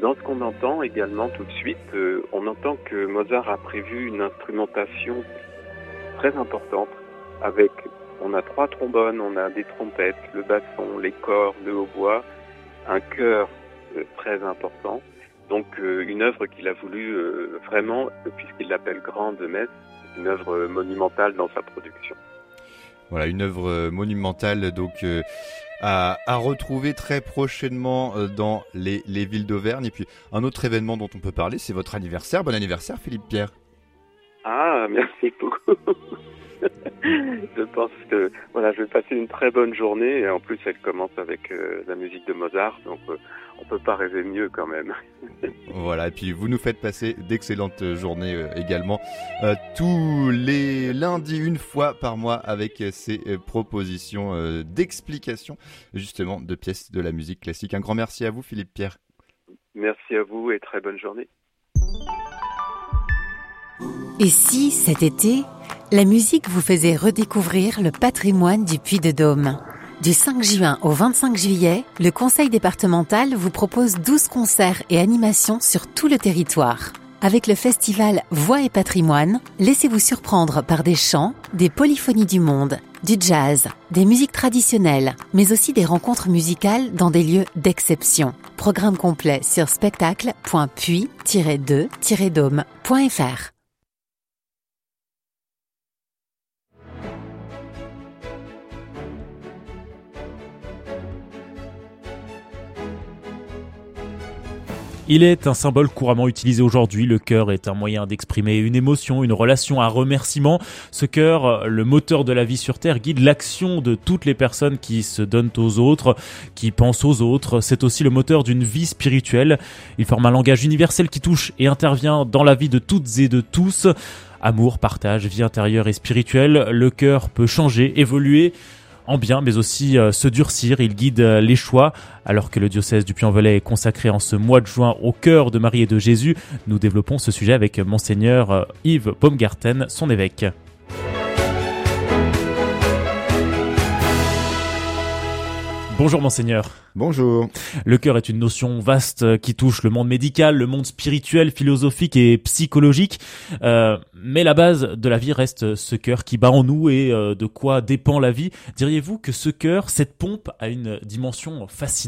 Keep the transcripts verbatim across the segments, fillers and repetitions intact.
dans ce qu'on entend également tout de suite, euh, on entend que Mozart a prévu une instrumentation très importante avec, on a trois trombones, on a des trompettes, le basson, les cordes, le hautbois, un chœur euh, très important. Donc euh, une œuvre qu'il a voulu euh, vraiment, puisqu'il l'appelle Grande Messe, une œuvre monumentale dans sa production. Voilà, une œuvre monumentale donc euh, à, à retrouver très prochainement euh, dans les, les villes d'Auvergne. Et puis un autre événement dont on peut parler, c'est votre anniversaire. Bon anniversaire Philippe Pierre. Ah, merci beaucoup. Je pense que voilà, je vais passer une très bonne journée et en plus elle commence avec euh, la musique de Mozart, donc euh, on peut pas rêver mieux quand même. Voilà, et puis vous nous faites passer d'excellentes journées euh, également euh, tous les lundis une fois par mois avec ces euh, propositions euh, d'explication justement de pièces de la musique classique. Un grand merci à vous Philippe Pierre. Merci à vous et très bonne journée. Et si cet été, la musique vous faisait redécouvrir le patrimoine du Puy-de-Dôme? Du cinq juin au vingt-cinq juillet, le Conseil départemental vous propose douze concerts et animations sur tout le territoire. Avec le festival Voix et Patrimoine, laissez-vous surprendre par des chants, des polyphonies du monde, du jazz, des musiques traditionnelles, mais aussi des rencontres musicales dans des lieux d'exception. Programme complet sur spectacle point puy tiret deux tiret dôme point f r. Il est un symbole couramment utilisé aujourd'hui. Le chœur est un moyen d'exprimer une émotion, une relation, un remerciement. Ce chœur, le moteur de la vie sur Terre, guide l'action de toutes les personnes qui se donnent aux autres, qui pensent aux autres. C'est aussi le moteur d'une vie spirituelle. Il forme un langage universel qui touche et intervient dans la vie de toutes et de tous. Amour, partage, vie intérieure et spirituelle. Le chœur peut changer, évoluer en bien, mais aussi euh, se durcir. Il guide euh, les choix. Alors que le diocèse du Puy-en-Velay est consacré en ce mois de juin au cœur de Marie et de Jésus, nous développons ce sujet avec Monseigneur euh, Yves Baumgarten, son évêque. Bonjour Monseigneur. Bonjour. Le cœur est une notion vaste qui touche le monde médical, le monde spirituel, philosophique et psychologique. Euh, mais la base de la vie reste ce cœur qui bat en nous et euh, de quoi dépend la vie. Diriez-vous que ce cœur, cette pompe, a une dimension fascinante ?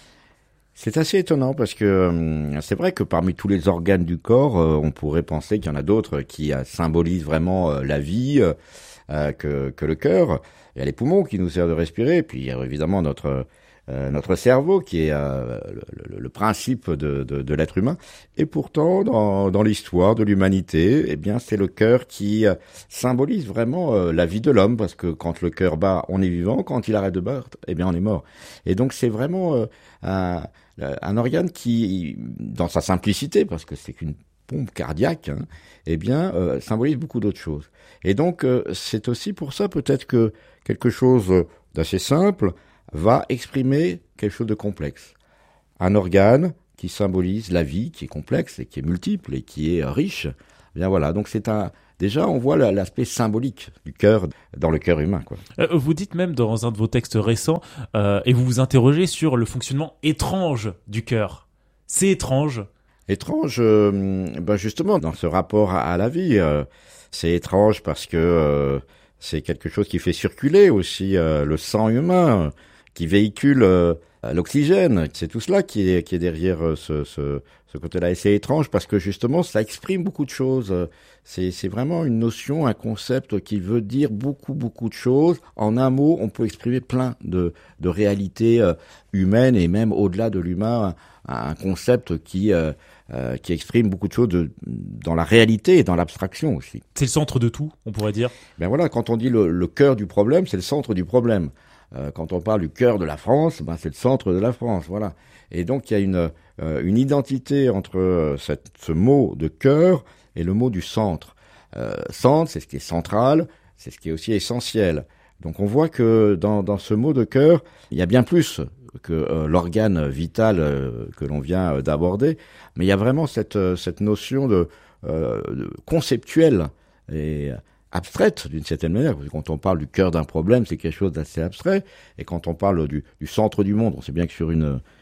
C'est assez étonnant parce que euh, c'est vrai que parmi tous les organes du corps, euh, on pourrait penser qu'il y en a d'autres qui euh, symbolisent vraiment euh, la vie euh, que, que le cœur. Il y a les poumons qui nous servent de respirer, puis il y a évidemment notre euh, notre cerveau qui est euh, le, le, le principe de, de, de l'être humain. Et pourtant, dans, dans l'histoire de l'humanité, eh bien, c'est le cœur qui euh, symbolise vraiment euh, la vie de l'homme, parce que quand le cœur bat, on est vivant, quand il arrête de battre, eh bien, on est mort. Et donc, c'est vraiment euh, un, un organe qui, dans sa simplicité, parce que c'est qu'une pompe cardiaque, hein, eh bien, euh, symbolise beaucoup d'autres choses. Et donc, euh, c'est aussi pour ça peut-être que quelque chose d'assez simple va exprimer quelque chose de complexe. Un organe qui symbolise la vie, qui est complexe et qui est multiple et qui est riche. Eh bien voilà, donc c'est un... Déjà, on voit l'aspect symbolique du cœur dans le cœur humain, quoi. Euh, vous dites même dans un de vos textes récents, euh, et vous vous interrogez sur le fonctionnement étrange du cœur. C'est étrange. Étrange, euh, ben justement, dans ce rapport à, à la vie, euh, c'est étrange parce que euh, c'est quelque chose qui fait circuler aussi euh, le sang humain, qui véhicule euh, l'oxygène. C'est tout cela qui est, qui est derrière euh, ce, ce, ce côté-là. Et c'est étrange parce que justement, ça exprime beaucoup de choses. C'est, c'est vraiment une notion, un concept qui veut dire beaucoup, beaucoup de choses. En un mot, on peut exprimer plein de, de réalités euh, humaines et même au-delà de l'humain, un, un concept qui... Euh, Euh, qui exprime beaucoup de choses de, dans la réalité et dans l'abstraction aussi. C'est le centre de tout, on pourrait dire. Ben voilà, quand on dit le, le cœur du problème, c'est le centre du problème. Euh, quand on parle du cœur de la France, ben c'est le centre de la France, voilà. Et donc il y a une, euh, une identité entre euh, cette, ce mot de cœur et le mot du centre. Euh, centre, c'est ce qui est central, c'est ce qui est aussi essentiel. Donc on voit que dans, dans ce mot de cœur, il y a bien plus que euh, l'organe vital euh, que l'on vient euh, d'aborder, mais il y a vraiment cette euh, cette notion de, euh, de conceptuelle et abstraite d'une certaine manière. Parce que quand on parle du cœur d'un problème, c'est quelque chose d'assez abstrait, et quand on parle du, du centre du monde, on sait bien que sur une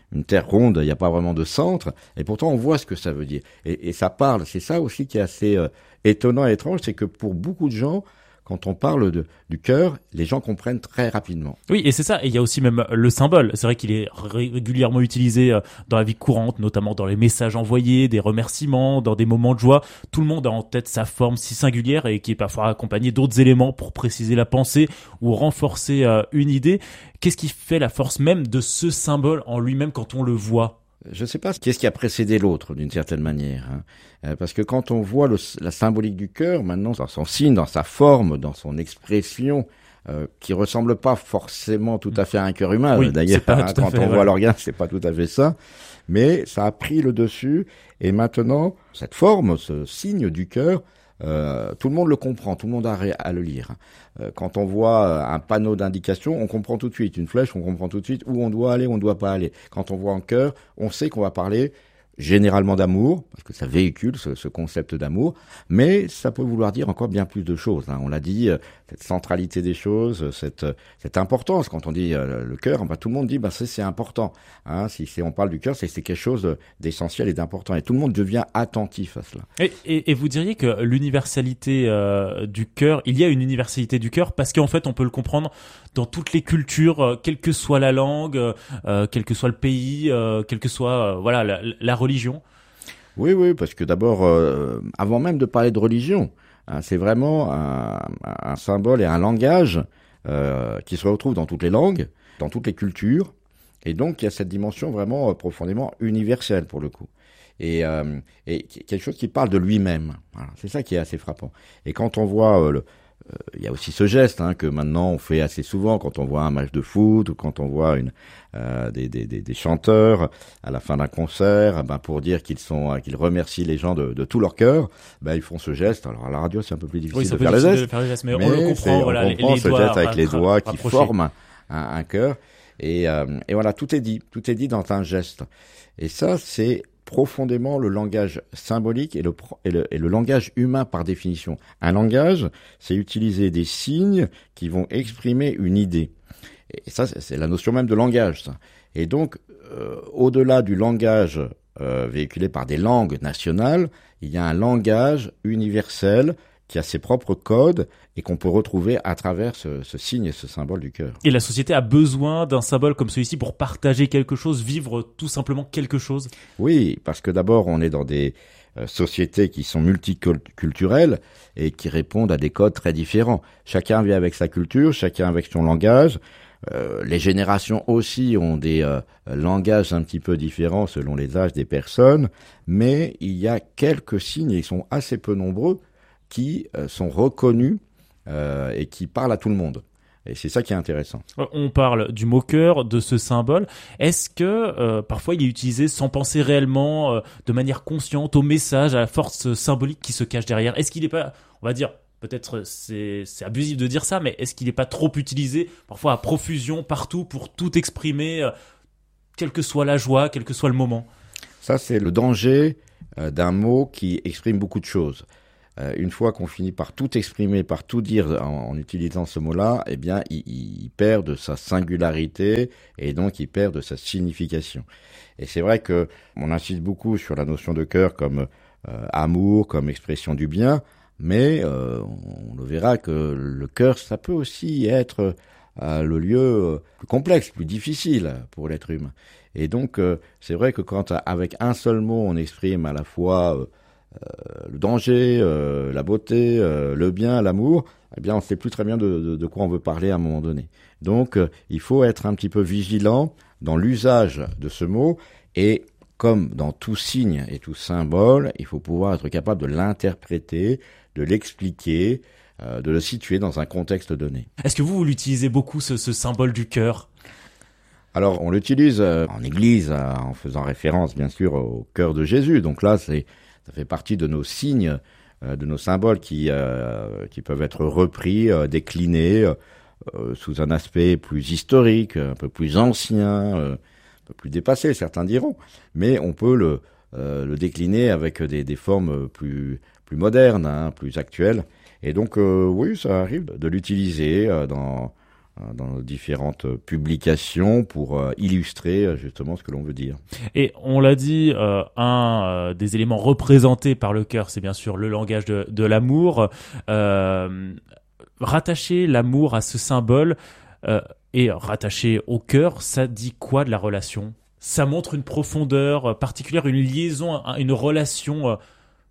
une terre ronde, il n'y a pas vraiment de centre, et pourtant on voit ce que ça veut dire. Et, et ça parle, c'est ça aussi qui est assez euh, étonnant et étrange, c'est que pour beaucoup de gens, quand on parle de, du cœur, les gens comprennent très rapidement. Oui, et c'est ça. Et il y a aussi même le symbole. C'est vrai qu'il est ré- régulièrement utilisé euh, dans la vie courante, notamment dans les messages envoyés, des remerciements, dans des moments de joie. Tout le monde a en tête sa forme si singulière et qui est parfois accompagnée d'autres éléments pour préciser la pensée ou renforcer euh, une idée. Qu'est-ce qui fait la force même de ce symbole en lui-même quand on le voit ? Je ne sais pas qu'est-ce qui a précédé l'autre, d'une certaine manière. Hein. Euh, parce que quand on voit le, la symbolique du cœur, maintenant, dans son signe, dans sa forme, dans son expression, euh, qui ressemble pas forcément tout à fait à un cœur humain. Oui, d'ailleurs, hein, quand fait, on ouais. voit l'organe, c'est pas tout à fait ça. Mais ça a pris le dessus. Et maintenant, cette forme, ce signe du cœur, Euh, tout le monde le comprend, tout le monde a à le lire. Euh, quand on voit un panneau d'indication, on comprend tout de suite. Une flèche, on comprend tout de suite où on doit aller, où on ne doit pas aller. Quand on voit un cœur, on sait qu'on va parler généralement d'amour, parce que ça véhicule ce, ce concept d'amour, mais ça peut vouloir dire encore bien plus de choses. Hein. On l'a dit, euh, cette centralité des choses, cette, cette importance. Quand on dit euh, le cœur, bah, tout le monde dit bah, c'est, c'est important. Hein. Si, si on parle du cœur, c'est, c'est quelque chose d'essentiel et d'important. Et tout le monde devient attentif à cela. Et, et, et vous diriez que l'universalité euh, du cœur, il y a une universalité du cœur parce qu'en fait on peut le comprendre dans toutes les cultures, euh, quelle que soit la langue, euh, quel que soit le pays, euh, quelle que soit euh, voilà la, la religion. Oui, oui, parce que d'abord, euh, avant même de parler de religion, hein, c'est vraiment un, un symbole et un langage euh, qui se retrouve dans toutes les langues, dans toutes les cultures, et donc il y a cette dimension vraiment euh, profondément universelle pour le coup. Et, euh, et quelque chose qui parle de lui-même. Voilà, c'est ça qui est assez frappant. Et quand on voit euh, le il euh, y a aussi ce geste hein, que maintenant on fait assez souvent quand on voit un match de foot ou quand on voit une, euh, des, des, des, des chanteurs à la fin d'un concert, ben pour dire qu'ils sont, euh, qu'ils remercient les gens de, de tout leur cœur, ben ils font ce geste. Alors à la radio c'est un peu plus difficile, oui, de, faire les gestes, de faire les gestes, mais, mais on le comprend. On voilà, comprend les, ce les geste avec les doigts qui rapprochés. forment un, un cœur. Et, euh, et voilà, tout est dit, tout est dit dans un geste. Et ça c'est profondément le langage symbolique et le, et, le, et le langage humain par définition. Un langage, c'est utiliser des signes qui vont exprimer une idée. Et ça, c'est la notion même de langage, ça. Et donc, euh, au-delà du langage euh, véhiculé par des langues nationales, il y a un langage universel qui a ses propres codes et qu'on peut retrouver à travers ce, ce signe et ce symbole du cœur. Et la société a besoin d'un symbole comme celui-ci pour partager quelque chose, vivre tout simplement quelque chose. Oui, parce que d'abord, on est dans des euh, sociétés qui sont multiculturelles et qui répondent à des codes très différents. Chacun vit avec sa culture, chacun avec son langage. Euh, les générations aussi ont des euh, langages un petit peu différents selon les âges des personnes, mais il y a quelques signes, et ils sont assez peu nombreux, qui euh, sont reconnus euh, et qui parlent à tout le monde. Et c'est ça qui est intéressant. On parle du mot cœur, de ce symbole. Est-ce que euh, parfois il est utilisé sans penser réellement, euh, de manière consciente, au message, à la force symbolique qui se cache derrière ? Est-ce qu'il n'est pas, on va dire, peut-être c'est, c'est abusif de dire ça, mais est-ce qu'il n'est pas trop utilisé, parfois à profusion, partout, pour tout exprimer, euh, quelle que soit la joie, quel que soit le moment ? Ça, c'est le danger euh, d'un mot qui exprime beaucoup de choses. Euh, une fois qu'on finit par tout exprimer, par tout dire en, en utilisant ce mot-là, eh bien, il, il perd de sa singularité et donc il perd de sa signification. Et c'est vrai que on insiste beaucoup sur la notion de cœur comme euh, amour, comme expression du bien, mais euh, on, on le verra que le cœur, ça peut aussi être euh, le lieu plus complexe, plus difficile pour l'être humain. Et donc, euh, c'est vrai que quand avec un seul mot, on exprime à la fois euh, Euh, le danger, euh, la beauté, euh, le bien, l'amour, eh bien on ne sait plus très bien de, de, de quoi on veut parler à un moment donné. Donc euh, il faut être un petit peu vigilant dans l'usage de ce mot et comme dans tout signe et tout symbole, il faut pouvoir être capable de l'interpréter, de l'expliquer, euh, de le situer dans un contexte donné. Est-ce que vous, vous l'utilisez beaucoup, ce, ce symbole du cœur ? Alors on l'utilise euh, en église euh, en faisant référence bien sûr au cœur de Jésus. Donc là c'est Ça fait partie de nos signes, euh, de nos symboles qui, euh, qui peuvent être repris, euh, déclinés euh, sous un aspect plus historique, un peu plus ancien, euh, un peu plus dépassé, certains diront. Mais on peut le, euh, le décliner avec des, des formes plus, plus modernes, hein, plus actuelles. Et donc, euh, oui, ça arrive de l'utiliser euh, dans, dans nos différentes publications pour euh, illustrer justement ce que l'on veut dire. Et on l'a dit, euh, un euh, des éléments représentés par le cœur, c'est bien sûr le langage de, de l'amour. Euh, rattacher l'amour à ce symbole euh, et rattacher au cœur, ça dit quoi de la relation ? Ça montre une profondeur particulière, une liaison, une relation euh,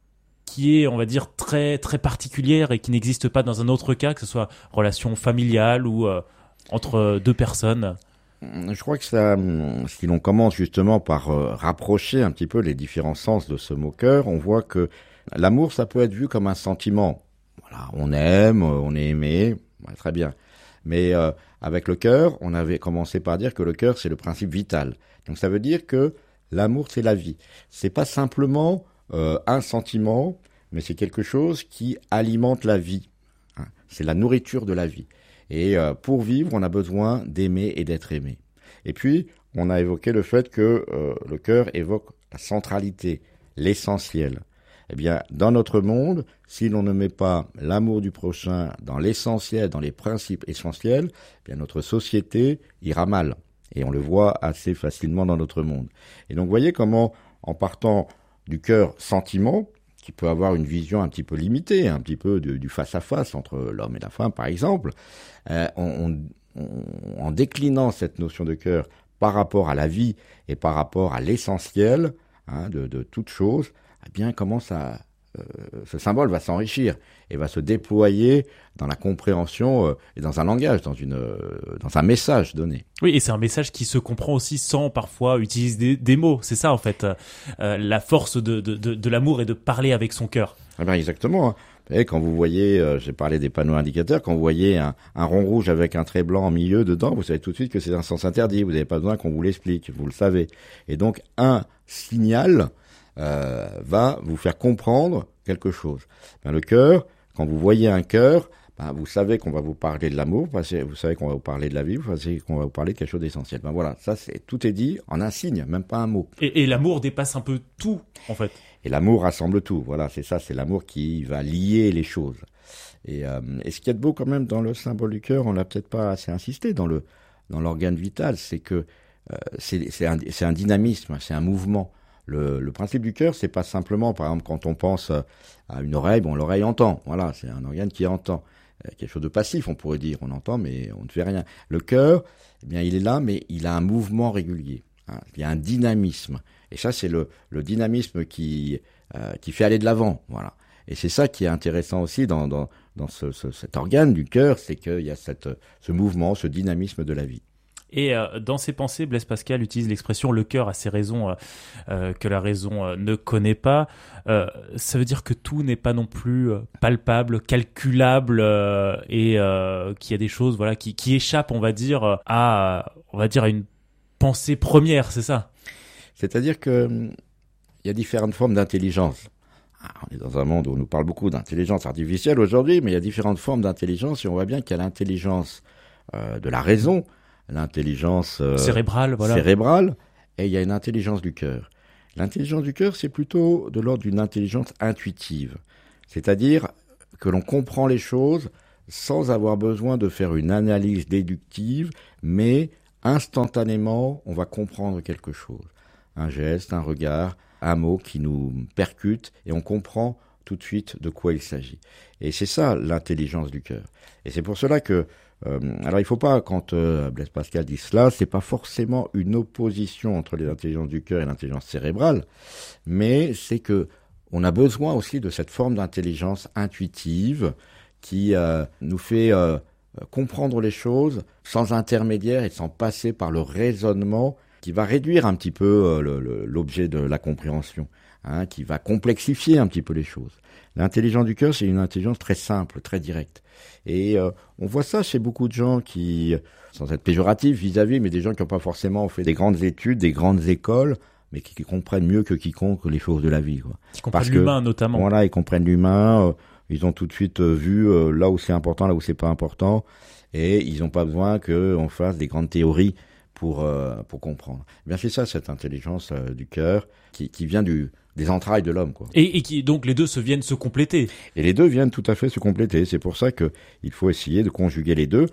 qui est, on va dire, très, très particulière et qui n'existe pas dans un autre cas, que ce soit relation familiale ou euh, entre deux personnes. Je crois que ça, si l'on commence justement par euh, rapprocher un petit peu les différents sens de ce mot cœur, on voit que l'amour, ça peut être vu comme un sentiment. Voilà, on aime, on est aimé, ouais, très bien. Mais euh, avec le cœur, on avait commencé par dire que le cœur, c'est le principe vital. Donc ça veut dire que l'amour, c'est la vie. C'est pas simplement euh, un sentiment, mais c'est quelque chose qui alimente la vie. Hein. C'est la nourriture de la vie. Et euh, pour vivre, on a besoin d'aimer et d'être aimé. Et puis, on a évoqué le fait que euh, le cœur évoque la centralité, l'essentiel. Eh bien, dans notre monde, si l'on ne met pas l'amour du prochain dans l'essentiel, dans les principes essentiels, eh bien notre société ira mal. Et on le voit assez facilement dans notre monde. Et donc, vous voyez comment, en partant du cœur sentiment, qui peut avoir une vision un petit peu limitée, un petit peu de, du face-à-face entre l'homme et la femme, par exemple, euh, on, on, en déclinant cette notion de cœur par rapport à la vie et par rapport à l'essentiel hein, de, de toute chose, eh bien, comment ça, euh, ce symbole va s'enrichir et va se déployer dans la compréhension euh, et dans un langage, dans, une, euh, dans un message donné. Oui, et c'est un message qui se comprend aussi sans parfois utiliser des, des mots. C'est ça, en fait. Euh, la force de, de, de, de l'amour est de parler avec son cœur. Eh bien, exactement. Hein. Et quand vous voyez, euh, j'ai parlé des panneaux indicateurs, quand vous voyez un, un rond rouge avec un trait blanc en milieu dedans, vous savez tout de suite que c'est un sens interdit. Vous n'avez pas besoin qu'on vous l'explique, vous le savez. Et donc, un signal euh, va vous faire comprendre quelque chose. Ben, le cœur, quand vous voyez un cœur, ben, vous savez qu'on va vous parler de l'amour, vous savez qu'on va vous parler de la vie, vous savez qu'on va vous parler de quelque chose d'essentiel. Ben voilà, ça c'est tout est dit en un signe, même pas un mot. Et, et l'amour dépasse un peu tout, en fait. Et l'amour rassemble tout. Voilà, c'est ça, c'est l'amour qui va lier les choses. Et, euh, et ce qu'il y a de beau quand même dans le symbole du cœur, on l'a peut-être pas assez insisté dans le dans l'organe vital, c'est que euh, c'est c'est un c'est un dynamisme, c'est un mouvement. Le, le principe du cœur, c'est pas simplement, par exemple, quand on pense à une oreille, bon, l'oreille entend. Voilà, c'est un organe qui entend. Euh, quelque chose de passif, on pourrait dire. On entend, mais on ne fait rien. Le cœur, eh bien, il est là, mais il a un mouvement régulier. Hein. Il y a un dynamisme. Et ça, c'est le, le dynamisme qui, euh, qui fait aller de l'avant. Voilà. Et c'est ça qui est intéressant aussi dans, dans, dans ce, ce, cet organe du cœur, c'est qu'il y a cette, ce mouvement, ce dynamisme de la vie. Et euh, dans ses pensées, Blaise Pascal utilise l'expression « le cœur a ses raisons euh, euh, que la raison euh, ne connaît pas euh, ». Ça veut dire que tout n'est pas non plus euh, palpable, calculable euh, et euh, qu'il y a des choses voilà, qui, qui échappent, on va dire, à, on va dire, à une pensée première, c'est ça ? C'est-à-dire qu'il y a différentes formes d'intelligence. Ah, on est dans un monde où on nous parle beaucoup d'intelligence artificielle aujourd'hui, mais il y a différentes formes d'intelligence et on voit bien qu'il y a l'intelligence euh, de la raison, l'intelligence euh, cérébrale, voilà. cérébrale, et il y a une intelligence du cœur. L'intelligence du cœur, c'est plutôt de l'ordre d'une intelligence intuitive, c'est-à-dire que l'on comprend les choses sans avoir besoin de faire une analyse déductive, mais instantanément, on va comprendre quelque chose. Un geste, un regard, un mot qui nous percute, et on comprend tout de suite de quoi il s'agit. Et c'est ça, l'intelligence du cœur. Et c'est pour cela que Euh, alors il ne faut pas, quand euh, Blaise Pascal dit cela, c'est pas forcément une opposition entre l'intelligence du cœur et l'intelligence cérébrale, mais c'est que on a besoin aussi de cette forme d'intelligence intuitive qui euh, nous fait euh, comprendre les choses sans intermédiaire et sans passer par le raisonnement qui va réduire un petit peu euh, le, le, l'objet de la compréhension, hein, qui va complexifier un petit peu les choses. L'intelligence du cœur, c'est une intelligence très simple, très directe. Et euh, on voit ça chez beaucoup de gens qui, sans être péjoratifs vis-à-vis, mais des gens qui n'ont pas forcément fait des grandes études, des grandes écoles, mais qui, qui comprennent mieux que quiconque les choses de la vie, quoi. Qui comprennent Parce l'humain, que, notamment. Voilà, ils comprennent l'humain, euh, ils ont tout de suite euh, vu euh, là où c'est important, là où c'est pas important, et ils n'ont pas besoin qu'on fasse des grandes théories pour, euh, pour comprendre. Eh bien, c'est ça, cette intelligence euh, du cœur, qui, qui vient du... des entrailles de l'homme, quoi. Et, et qui donc les deux se viennent se compléter. Et les deux viennent tout à fait se compléter. C'est pour ça que il faut essayer de conjuguer les deux.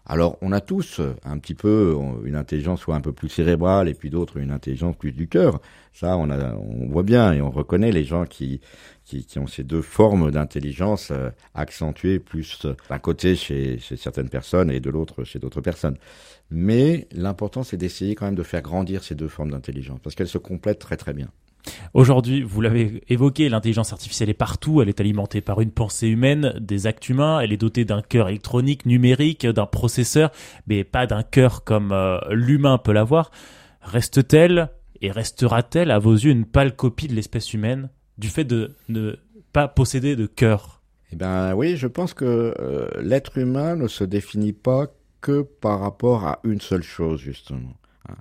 Alors, on a tous un petit peu une intelligence soit un peu plus cérébrale et puis d'autres une intelligence plus du cœur. Ça, on a, on voit bien et on reconnaît les gens qui, qui, qui ont ces deux formes d'intelligence euh, accentuées plus d'un côté chez, chez certaines personnes et de l'autre chez d'autres personnes. Mais l'important, c'est d'essayer quand même de faire grandir ces deux formes d'intelligence parce qu'elles se complètent très très bien. Aujourd'hui, vous l'avez évoqué, l'intelligence artificielle est partout, elle est alimentée par une pensée humaine, des actes humains, elle est dotée d'un cœur électronique, numérique, d'un processeur, mais pas d'un cœur comme euh, l'humain peut l'avoir. Reste-t-elle et restera-t-elle à vos yeux une pâle copie de l'espèce humaine du fait de ne pas posséder de cœur ? Eh ben oui, je pense que euh, l'être humain ne se définit pas que par rapport à une seule chose, justement.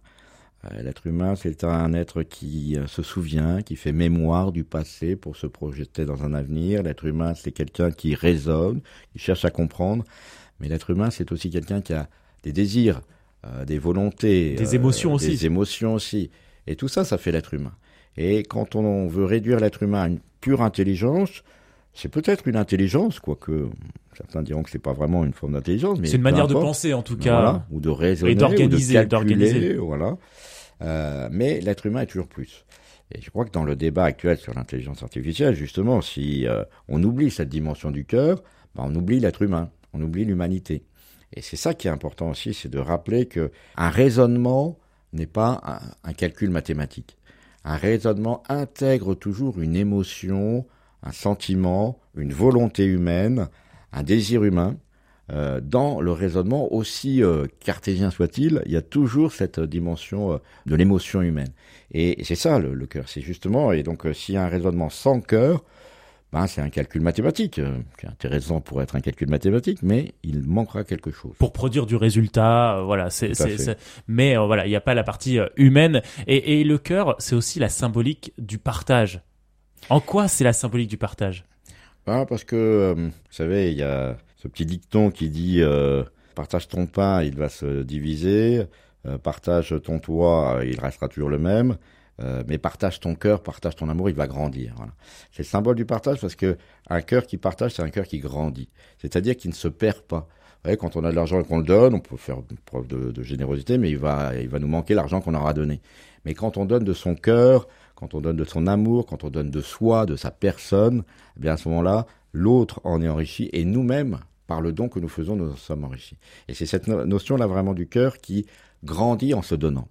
L'être humain, c'est un être qui se souvient, qui fait mémoire du passé pour se projeter dans un avenir. L'être humain, c'est quelqu'un qui raisonne, qui cherche à comprendre. Mais l'être humain, c'est aussi quelqu'un qui a des désirs, euh, des volontés. Des émotions euh, aussi. Des émotions aussi. Et tout ça, ça fait l'être humain. Et quand on veut réduire l'être humain à une pure intelligence, c'est peut-être une intelligence, quoique certains diront que c'est pas vraiment une forme d'intelligence. Mais c'est une manière importe. de penser, en tout cas. Voilà, ou de raisonner, et d'organiser, ou de calculer, d'organiser. voilà. Euh, mais l'être humain est toujours plus. Et je crois que dans le débat actuel sur l'intelligence artificielle, justement, si euh, on oublie cette dimension du cœur, ben on oublie l'être humain, on oublie l'humanité. Et c'est ça qui est important aussi, c'est de rappeler que un raisonnement n'est pas un, un calcul mathématique. Un raisonnement intègre toujours une émotion, un sentiment, une volonté humaine, un désir humain. Euh, dans le raisonnement, aussi euh, cartésien soit-il, il y a toujours cette dimension euh, de l'émotion humaine. Et, et c'est ça le, le cœur, c'est justement, et donc euh, s'il y a un raisonnement sans cœur, ben, c'est un calcul mathématique, euh, qui est intéressant pour être un calcul mathématique, mais il manquera quelque chose. Pour produire du résultat, euh, voilà, c'est, c'est, c'est, mais euh, voilà, il n'y a pas la partie euh, humaine. Et, et le cœur, c'est aussi la symbolique du partage. En quoi c'est la symbolique du partage ? Ben, parce que, euh, vous savez, il y a ce petit dicton qui dit euh, « partage ton pain, il va se diviser. Euh, partage ton toit, il restera toujours le même. Euh, mais partage ton cœur, partage ton amour, il va grandir. » Voilà. C'est le symbole du partage parce que un cœur qui partage, c'est un cœur qui grandit. C'est-à-dire qu'il ne se perd pas. Vous voyez, quand on a de l'argent et qu'on le donne, on peut faire preuve de, de générosité, mais il va, il va nous manquer l'argent qu'on aura donné. Mais quand on donne de son cœur, quand on donne de son amour, quand on donne de soi, de sa personne, eh bien à ce moment-là, l'autre en est enrichi et nous-mêmes, par le don que nous faisons, nous en sommes enrichis. Et c'est cette no- notion-là vraiment du cœur qui grandit en se donnant.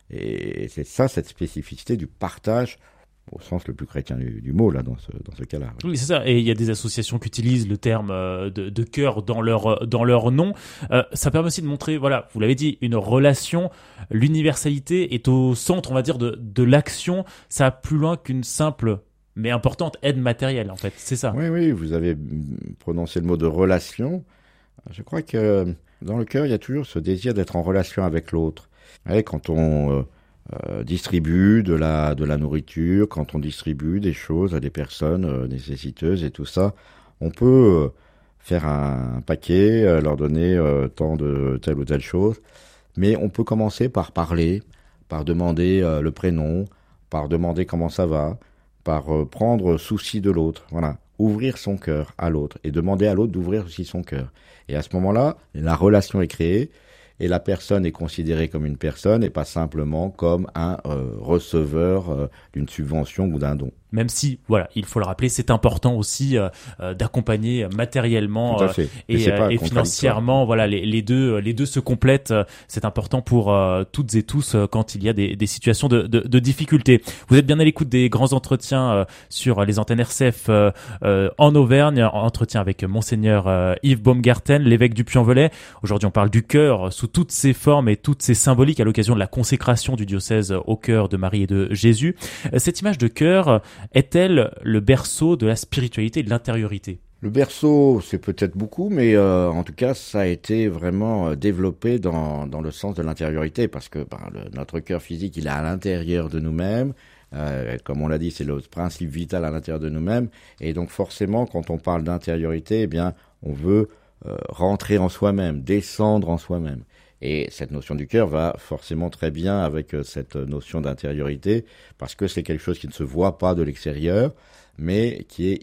Et c'est ça, cette spécificité du partage, au sens le plus chrétien du, du mot, là, dans ce, dans ce cas-là. Oui, c'est ça. Et il y a des associations qui utilisent le terme euh, de, de cœur dans leur, dans leur nom. Euh, ça permet aussi de montrer, voilà, vous l'avez dit, une relation. L'universalité est au centre, on va dire, de, de l'action. Ça va plus loin qu'une simple mais importante aide matérielle, en fait. C'est ça. Oui, oui, vous avez prononcé le mot de relation. Je crois que dans le cœur, il y a toujours ce désir d'être en relation avec l'autre. Et quand on euh, euh, distribue de la, de la nourriture, quand on distribue des choses à des personnes euh, nécessiteuses et tout ça, on peut euh, faire un, un paquet, euh, leur donner euh, tant de telle ou telle chose. Mais on peut commencer par parler, par demander euh, le prénom, par demander comment ça va, par euh, prendre souci de l'autre, voilà, ouvrir son cœur à l'autre et demander à l'autre d'ouvrir aussi son cœur. Et à ce moment-là, la relation est créée et la personne est considérée comme une personne et pas simplement comme un euh, receveur euh, d'une subvention ou d'un don. Même si, voilà, il faut le rappeler, c'est important aussi euh, euh, d'accompagner matériellement euh, et, et, euh, et financièrement. Voilà, les, les deux, les deux se complètent. C'est important pour euh, toutes et tous euh, quand il y a des, des situations de, de, de difficulté. Vous êtes bien à l'écoute des grands entretiens euh, sur les antennes R C F euh, euh, en Auvergne. Entretien avec Monseigneur euh, Yves Baumgarten, l'évêque du Puy-en-Velay. Aujourd'hui, on parle du cœur sous toutes ses formes et toutes ses symboliques à l'occasion de la consécration du diocèse au cœur de Marie et de Jésus. Cette image de cœur est-elle le berceau de la spiritualité et de l'intériorité ? Le berceau, c'est peut-être beaucoup, mais euh, en tout cas, ça a été vraiment développé dans, dans le sens de l'intériorité, parce que ben, le, notre cœur physique, il est à l'intérieur de nous-mêmes. Euh, comme on l'a dit, c'est le principe vital à l'intérieur de nous-mêmes. Et donc forcément, quand on parle d'intériorité, eh bien, on veut euh, rentrer en soi-même, descendre en soi-même. Et cette notion du cœur va forcément très bien avec cette notion d'intériorité, parce que c'est quelque chose qui ne se voit pas de l'extérieur, mais qui est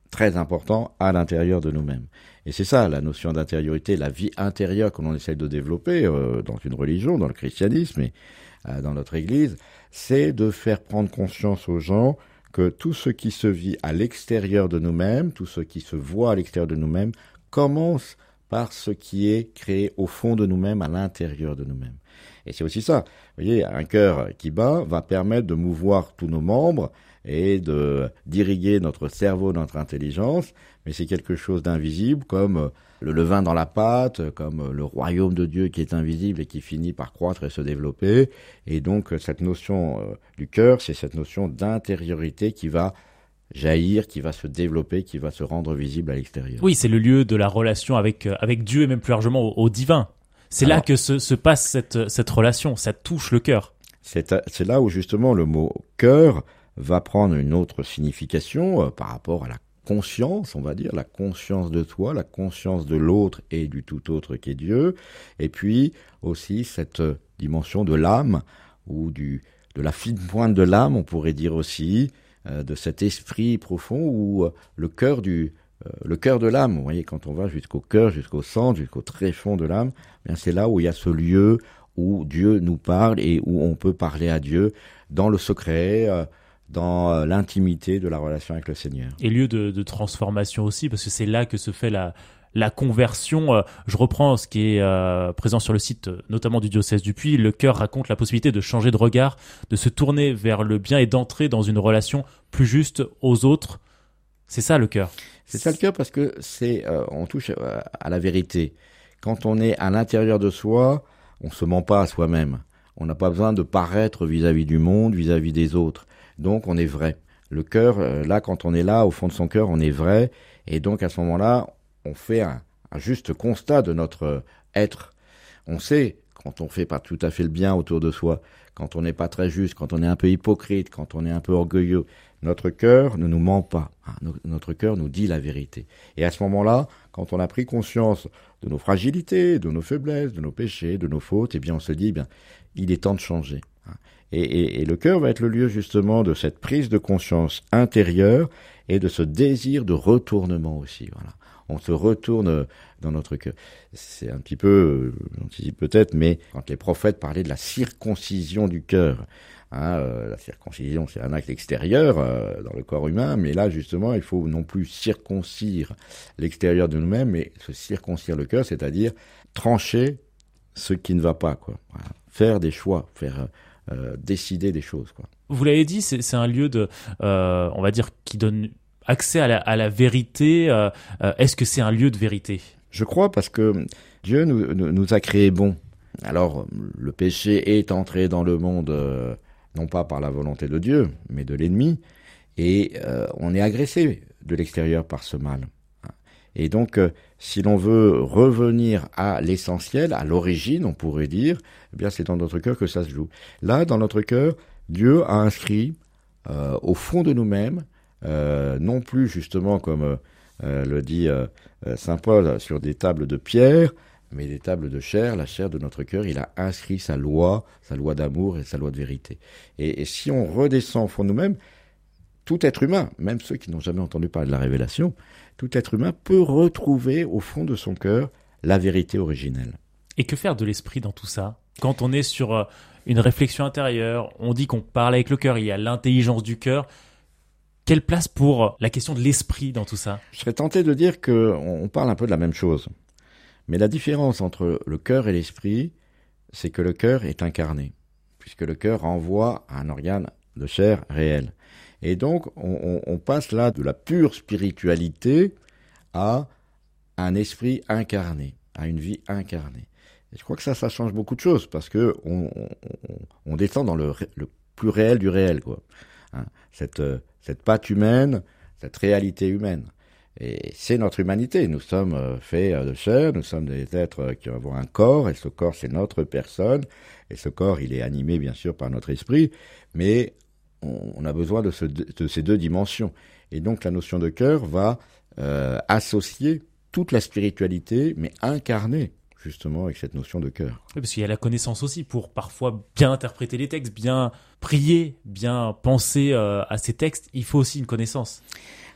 très important à l'intérieur de nous-mêmes. Et c'est ça, la notion d'intériorité, la vie intérieure que l'on essaie de développer euh, dans une religion, dans le christianisme et euh, dans notre Église, c'est de faire prendre conscience aux gens que tout ce qui se vit à l'extérieur de nous-mêmes, tout ce qui se voit à l'extérieur de nous-mêmes, commence par ce qui est créé au fond de nous-mêmes, à l'intérieur de nous-mêmes. Et c'est aussi ça. Vous voyez, un cœur qui bat va permettre de mouvoir tous nos membres et de d'irriguer notre cerveau, notre intelligence, mais c'est quelque chose d'invisible, comme le levain dans la pâte, comme le royaume de Dieu qui est invisible et qui finit par croître et se développer. Et donc, cette notion euh, du cœur, c'est cette notion d'intériorité qui va jaillir, qui va se développer, qui va se rendre visible à l'extérieur. Oui, c'est le lieu de la relation avec, avec Dieu et même plus largement au, au divin. C'est Alors, là que se, se passe cette, cette relation, ça touche le cœur. C'est, c'est là où justement le mot cœur va prendre une autre signification euh, par rapport à la conscience, on va dire, la conscience de toi, la conscience de l'autre et du tout autre qui est Dieu, et puis aussi cette dimension de l'âme, ou du, de la fine pointe de l'âme, on pourrait dire aussi, euh, de cet esprit profond, ou euh, le cœur du euh, le cœur de l'âme, vous voyez, quand on va jusqu'au cœur, jusqu'au centre, jusqu'au tréfonds de l'âme, eh bien c'est là où il y a ce lieu où Dieu nous parle et où on peut parler à Dieu dans le secret, euh, dans l'intimité de la relation avec le Seigneur. Et lieu de, de transformation aussi, parce que c'est là que se fait la, la conversion. Euh, je reprends ce qui est euh, présent sur le site, notamment du diocèse du Puy. Le cœur raconte la possibilité de changer de regard, de se tourner vers le bien et d'entrer dans une relation plus juste aux autres. C'est ça le cœur. C'est ça le cœur parce que c'est, euh, on touche à, à la vérité. Quand on est à l'intérieur de soi, on se ment pas à soi-même. On n'a pas besoin de paraître vis-à-vis du monde, vis-à-vis des autres. Donc on est vrai. Le cœur, là, quand on est là, au fond de son cœur, on est vrai. Et donc à ce moment-là, on fait un, un juste constat de notre être. On sait quand on fait pas tout à fait le bien autour de soi, quand on n'est pas très juste, quand on est un peu hypocrite, quand on est un peu orgueilleux. Notre cœur ne nous ment pas. Notre cœur nous dit la vérité. Et à ce moment-là, quand on a pris conscience de nos fragilités, de nos faiblesses, de nos péchés, de nos fautes, eh bien on se dit, eh bien, il est temps de changer. Et, et, et le cœur va être le lieu justement de cette prise de conscience intérieure et de ce désir de retournement aussi. Voilà. On se retourne dans notre cœur. C'est un petit peu, j'anticipe peut-être, mais quand les prophètes parlaient de la circoncision du cœur, hein, euh, la circoncision c'est un acte extérieur euh, dans le corps humain, mais là justement il faut non plus circoncire l'extérieur de nous-mêmes, mais se circoncire le cœur, c'est-à-dire trancher ce qui ne va pas, quoi. Voilà. Faire des choix, faire euh, décider des choses, quoi. Vous l'avez dit, c'est, c'est un lieu de, euh, on va dire, qui donne accès à la, à la vérité. Euh, euh, est-ce que c'est un lieu de vérité ? Je crois parce que Dieu nous, nous, nous a créés bons. Alors, le péché est entré dans le monde, euh, non pas par la volonté de Dieu, mais de l'ennemi, et euh, on est agressé de l'extérieur par ce mal. Et donc, euh, si l'on veut revenir à l'essentiel, à l'origine, on pourrait dire, eh bien, c'est dans notre cœur que ça se joue. Là, dans notre cœur, Dieu a inscrit euh, au fond de nous-mêmes, euh, non plus justement comme euh, le dit euh, saint Paul sur des tables de pierre, mais des tables de chair, la chair de notre cœur. Il a inscrit sa loi, sa loi d'amour et sa loi de vérité. Et, et si on redescend au fond de nous-mêmes, tout être humain, même ceux qui n'ont jamais entendu parler de la révélation, tout être humain peut retrouver au fond de son cœur la vérité originelle. Et que faire de l'esprit dans tout ça ? Quand on est sur une réflexion intérieure, on dit qu'on parle avec le cœur, il y a l'intelligence du cœur. Quelle place pour la question de l'esprit dans tout ça ? Je serais tenté de dire qu'on parle un peu de la même chose. Mais la différence entre le cœur et l'esprit, c'est que le cœur est incarné, puisque le cœur renvoie à un organe de chair réel. Et donc, on, on, on passe là de la pure spiritualité à un esprit incarné, à une vie incarnée. Et je crois que ça, ça change beaucoup de choses, parce que on, on, on descend dans le, le plus réel du réel, quoi. Hein, cette, cette patte humaine, cette réalité humaine. Et c'est notre humanité. Nous sommes faits de chair, nous sommes des êtres qui avons un corps, et ce corps, c'est notre personne. Et ce corps, il est animé, bien sûr, par notre esprit, mais on a besoin de, ce, de ces deux dimensions. Et donc la notion de cœur va euh, associer toute la spiritualité, mais incarnée justement avec cette notion de cœur. Oui, parce qu'il y a la connaissance aussi pour parfois bien interpréter les textes, bien prier, bien penser euh, à ces textes. Il faut aussi une connaissance.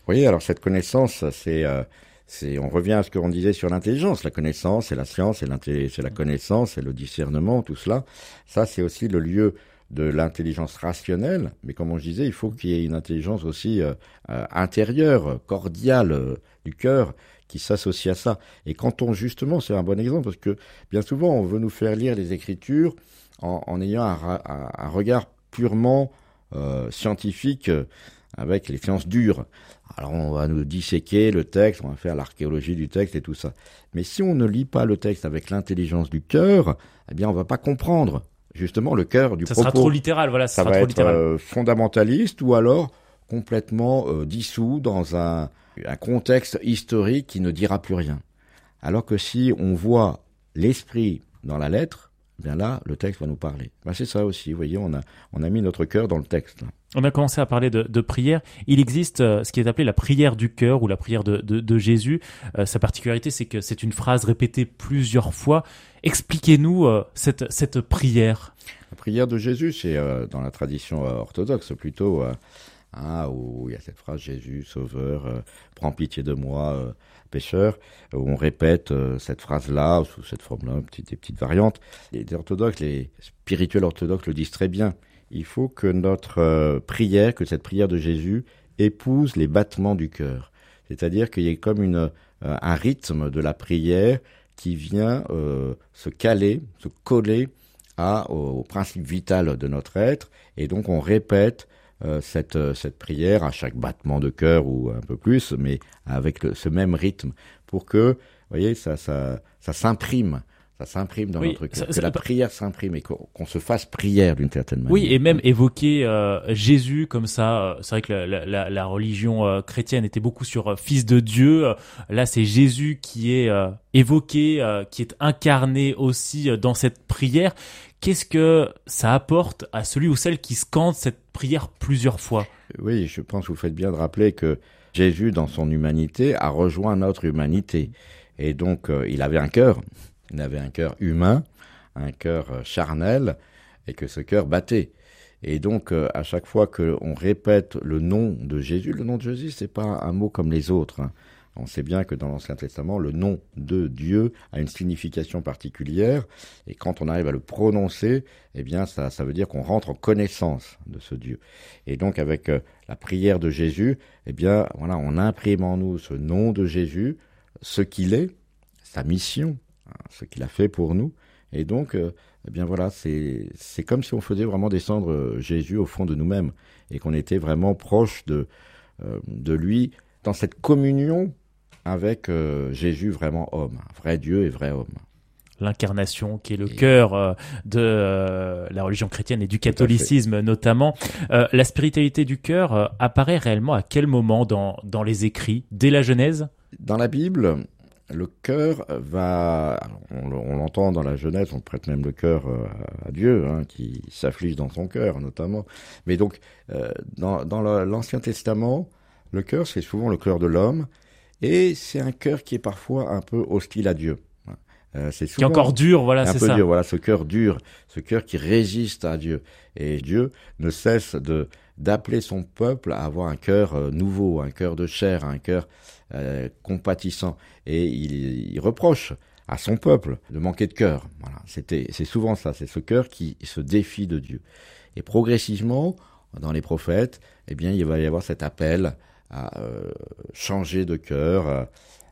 voyez, alors cette connaissance, c'est, euh, c'est, on revient à ce qu'on disait sur l'intelligence. La connaissance, c'est la science, c'est, l'inté- c'est la connaissance, c'est le discernement, tout cela. Ça, c'est aussi le lieu de l'intelligence rationnelle. Mais comme on disait, il faut qu'il y ait une intelligence aussi euh, euh, intérieure, cordiale euh, du cœur, qui s'associe à ça. Et quand on, justement, c'est un bon exemple, parce que bien souvent, on veut nous faire lire les Écritures en, en ayant un, un, un regard purement euh, scientifique, euh, avec les sciences dures. Alors on va nous disséquer le texte, on va faire l'archéologie du texte et tout ça. Mais si on ne lit pas le texte avec l'intelligence du cœur, eh bien on va pas comprendre justement le cœur du ça propos. Ça sera trop littéral, voilà. Ça, ça sera va trop être littéral. Euh, fondamentaliste ou alors complètement euh, dissous dans un, un contexte historique qui ne dira plus rien. Alors que si on voit l'esprit dans la lettre, eh bien là, le texte va nous parler. Ben, c'est ça aussi, vous voyez, on a, on a mis notre cœur dans le texte. Là. On a commencé à parler de, de prière. Il existe euh, ce qui est appelé la prière du cœur ou la prière de, de, de Jésus. Euh, sa particularité, c'est que c'est une phrase répétée plusieurs fois. Expliquez-nous euh, cette, cette prière. La prière de Jésus, c'est euh, dans la tradition euh, orthodoxe plutôt, euh, hein, où il y a cette phrase « Jésus, Sauveur, euh, prends pitié de moi, euh, pécheur », où on répète euh, cette phrase-là, sous cette forme-là, petite, des petites variantes. Les, les orthodoxes, les spirituels orthodoxes le disent très bien. Il faut que notre euh, prière, que cette prière de Jésus épouse les battements du cœur. C'est-à-dire qu'il y ait comme une, euh, un rythme de la prière qui vient euh, se caler, se coller à, au, au principe vital de notre être. Et donc on répète euh, cette, euh, cette prière à chaque battement de cœur ou un peu plus, mais avec le, ce même rythme pour que, vous voyez, ça, ça, ça s'imprime. Ça s'imprime dans oui, notre cœur, ça, que ça, la prière s'imprime et qu'on, qu'on se fasse prière d'une certaine manière. Oui, et même évoquer euh, Jésus comme ça, c'est vrai que la, la, la religion euh, chrétienne était beaucoup sur euh, Fils de Dieu. Là, c'est Jésus qui est euh, évoqué, euh, qui est incarné aussi euh, dans cette prière. Qu'est-ce que ça apporte à celui ou celle qui scande cette prière plusieurs fois ? Oui, je pense que vous faites bien de rappeler que Jésus, dans son humanité, a rejoint notre humanité. Et donc, euh, il avait un cœur. Il avait un cœur humain, un cœur charnel, et que ce cœur battait. Et donc, euh, à chaque fois qu'on répète le nom de Jésus, le nom de Jésus, c'est pas un mot comme les autres. Hein. On sait bien que dans l'Ancien Testament, le nom de Dieu a une signification particulière, et quand on arrive à le prononcer, eh bien, ça, ça veut dire qu'on rentre en connaissance de ce Dieu. Et donc, avec euh, la prière de Jésus, eh bien, voilà, on imprime en nous ce nom de Jésus, ce qu'il est, sa mission, ce qu'il a fait pour nous. Et donc, euh, eh bien voilà, c'est, c'est comme si on faisait vraiment descendre euh, Jésus au fond de nous-mêmes et qu'on était vraiment proche de, euh, de lui dans cette communion avec euh, Jésus vraiment homme, vrai Dieu et vrai homme. L'incarnation qui est le et... cœur euh, de euh, la religion chrétienne et du catholicisme notamment. Euh, la spiritualité du cœur euh, apparaît réellement à quel moment dans, dans les écrits ? Dès la Genèse ? Dans la Bible, le cœur va, on, on l'entend dans la Genèse, on prête même le cœur à Dieu, hein, qui s'afflige dans son cœur notamment. Mais donc, euh, dans, dans l'Ancien Testament, le cœur, c'est souvent le cœur de l'homme, et c'est un cœur qui est parfois un peu hostile à Dieu. Euh, c'est souvent qui est encore dur, voilà, c'est un peu ça. dur, voilà, ce cœur dur, ce cœur qui résiste à Dieu. Et Dieu ne cesse de d'appeler son peuple à avoir un cœur euh, nouveau, un cœur de chair, un cœur euh, compatissant. Et il, il reproche à son peuple de manquer de cœur. Voilà, c'était, c'est souvent ça, c'est ce cœur qui se défie de Dieu. Et progressivement, dans les prophètes, eh bien, il va y avoir cet appel à euh, changer de cœur, à,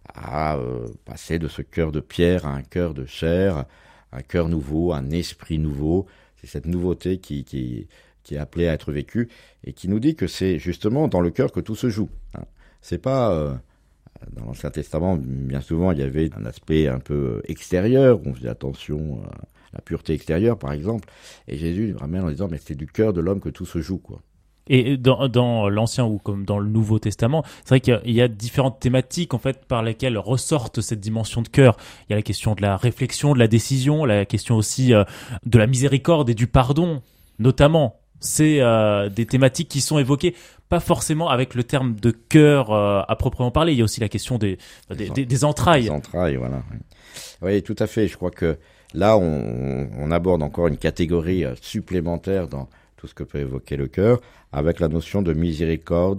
à euh, passer de ce cœur de pierre à un cœur de chair, un cœur nouveau, un esprit nouveau. C'est cette nouveauté qui, qui, qui est appelée à être vécue et qui nous dit que c'est justement dans le cœur que tout se joue. Hein. C'est pas euh, dans l'Ancien Testament, bien souvent, il y avait un aspect un peu extérieur, on faisait attention à la pureté extérieure, par exemple. Et Jésus nous ramène en disant, mais c'est du cœur de l'homme que tout se joue, quoi. Et dans, dans l'Ancien ou comme dans le Nouveau Testament, c'est vrai qu'il y a différentes thématiques en fait par lesquelles ressortent cette dimension de cœur. Il y a la question de la réflexion, de la décision, la question aussi euh, de la miséricorde et du pardon, notamment. C'est euh, des thématiques qui sont évoquées, pas forcément avec le terme de cœur euh, à proprement parler. Il y a aussi la question des, des, des, des entrailles. Des entrailles, voilà. Oui. Oui, tout à fait. Je crois que là, on, on aborde encore une catégorie supplémentaire dans tout ce que peut évoquer le cœur, avec la notion de miséricorde,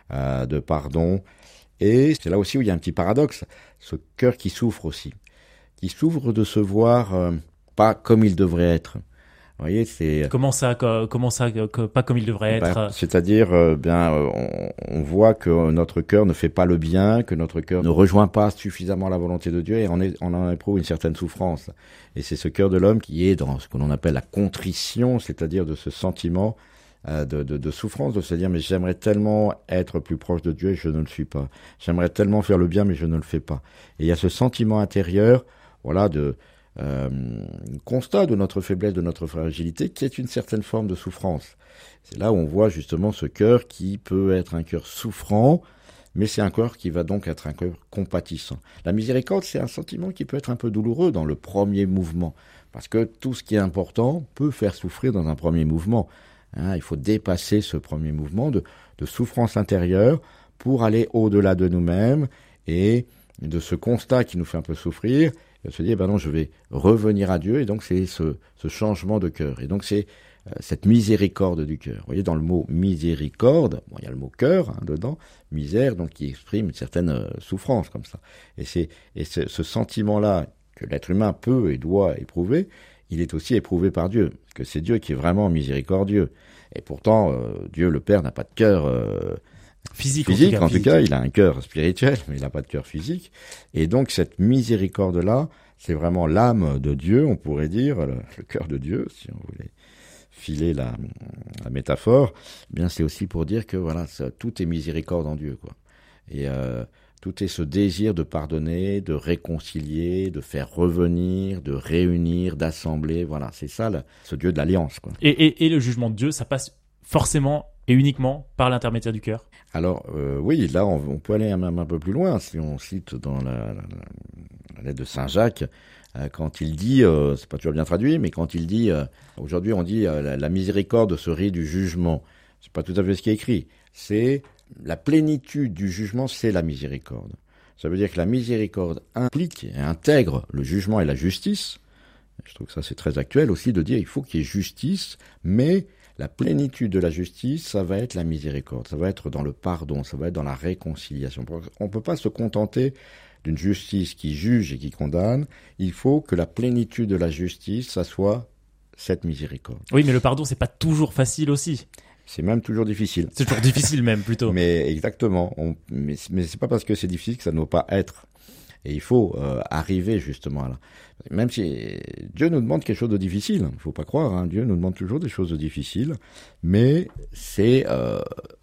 euh, de pardon. Et c'est là aussi où il y a un petit paradoxe, ce cœur qui souffre aussi, qui souffre de se voir euh, pas comme il devrait être. Vous voyez, c'est comment ça, comment ça, pas comme il devrait être. Ben, c'est-à-dire, euh, bien, on, on voit que notre cœur ne fait pas le bien, que notre cœur ne rejoint pas suffisamment la volonté de Dieu, et on, est, on en éprouve une certaine souffrance. Et c'est ce cœur de l'homme qui est dans ce que l'on appelle la contrition, c'est-à-dire de ce sentiment euh, de, de, de souffrance, de se dire mais j'aimerais tellement être plus proche de Dieu et je ne le suis pas. J'aimerais tellement faire le bien mais je ne le fais pas. Et il y a ce sentiment intérieur, voilà, de Euh, constat de notre faiblesse, de notre fragilité, qui est une certaine forme de souffrance. C'est là où on voit justement ce cœur qui peut être un cœur souffrant, mais c'est un cœur qui va donc être un cœur compatissant. La miséricorde, c'est un sentiment qui peut être un peu douloureux dans le premier mouvement, parce que tout ce qui est important peut faire souffrir dans un premier mouvement. Hein, il faut dépasser ce premier mouvement de, de souffrance intérieure pour aller au-delà de nous-mêmes et de ce constat qui nous fait un peu souffrir, et se dire, ben non, je vais revenir à Dieu, et donc c'est ce, ce changement de cœur. Et donc c'est euh, cette miséricorde du cœur. Vous voyez, dans le mot miséricorde, bon, il y a le mot cœur hein, dedans, misère, donc qui exprime une certaine euh, souffrance comme ça. Et c'est et ce, ce sentiment-là que l'être humain peut et doit éprouver, il est aussi éprouvé par Dieu, parce que c'est Dieu qui est vraiment miséricordieux. Et pourtant, euh, Dieu le Père n'a pas de cœur euh, Physique, physique, en tout cas, en tout cas, il a un cœur spirituel, mais il n'a pas de cœur physique. Et donc, cette miséricorde-là, c'est vraiment l'âme de Dieu, on pourrait dire, le, le cœur de Dieu, si on voulait filer la, la métaphore. Eh bien, c'est aussi pour dire que voilà, ça, tout est miséricorde en Dieu, quoi. Et euh, tout est ce désir de pardonner, de réconcilier, de faire revenir, de réunir, d'assembler. Voilà, c'est ça, le, ce Dieu de l'alliance, quoi. Et, et, et le jugement de Dieu, ça passe forcément et uniquement par l'intermédiaire du cœur. Alors euh, oui, là on, on peut aller même un peu plus loin si on cite dans la, la, la lettre de Saint Jacques euh, quand il dit, euh, c'est pas toujours bien traduit, mais quand il dit, euh, aujourd'hui on dit euh, la, la miséricorde se rit du jugement. C'est pas tout à fait ce qui est écrit. C'est la plénitude du jugement, c'est la miséricorde. Ça veut dire que la miséricorde implique et intègre le jugement et la justice. Je trouve que ça c'est très actuel aussi de dire il faut qu'il y ait justice, mais la plénitude de la justice, ça va être la miséricorde, ça va être dans le pardon, ça va être dans la réconciliation. On ne peut pas se contenter d'une justice qui juge et qui condamne. Il faut que la plénitude de la justice, ça soit cette miséricorde. Oui, mais le pardon, c'est pas toujours facile aussi. C'est même toujours difficile. C'est toujours difficile même, plutôt. Mais exactement. On, mais, mais c'est pas parce que c'est difficile que ça ne doit pas être. Et il faut euh, arriver justement à là. Même si Dieu nous demande quelque chose de difficile, il ne faut pas croire, hein, Dieu nous demande toujours des choses de difficiles, mais c'est, euh,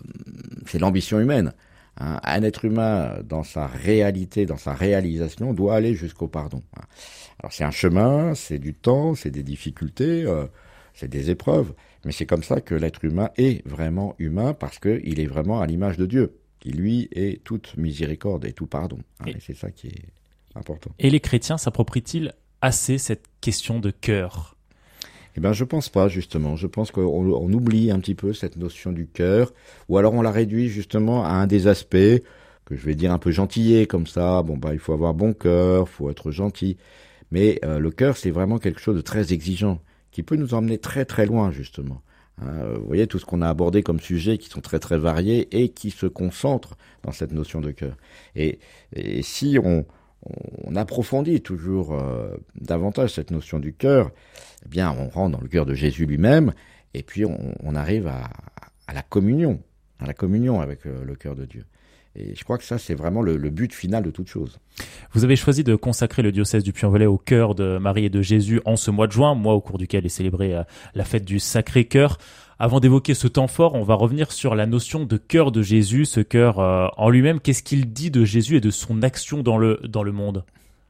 c'est l'ambition humaine. Hein. Un être humain, dans sa réalité, dans sa réalisation, doit aller jusqu'au pardon. Alors c'est un chemin, c'est du temps, c'est des difficultés, euh, c'est des épreuves, mais c'est comme ça que l'être humain est vraiment humain, parce qu'il est vraiment à l'image de Dieu, qui lui est toute miséricorde et tout pardon. Hein, et, et c'est ça qui est important. Et les chrétiens s'approprient-ils assez cette question de cœur? Eh ben, je pense pas, justement. Je pense qu'on on oublie un petit peu cette notion du cœur, ou alors on la réduit justement à un des aspects que je vais dire un peu gentillé, comme ça. Bon, bah, il faut avoir bon cœur, faut être gentil. Mais euh, le cœur, c'est vraiment quelque chose de très exigeant, qui peut nous emmener très très loin, justement. Hein, vous voyez, tout ce qu'on a abordé comme sujets qui sont très très variés et qui se concentrent dans cette notion de cœur. Et, et si on... on approfondit toujours euh, davantage cette notion du cœur, eh bien, on rentre dans le cœur de Jésus lui-même, et puis on, on arrive à, à la communion, à la communion avec euh, le cœur de Dieu. Et je crois que ça, c'est vraiment le, le but final de toute chose. Vous avez choisi de consacrer le diocèse du Puy-en-Velay au cœur de Marie et de Jésus en ce mois de juin, mois au cours duquel est célébrée euh, la fête du Sacré-Cœur. Avant d'évoquer ce temps fort, on va revenir sur la notion de cœur de Jésus, ce cœur euh, en lui-même. Qu'est-ce qu'il dit de Jésus et de son action dans le, dans le monde?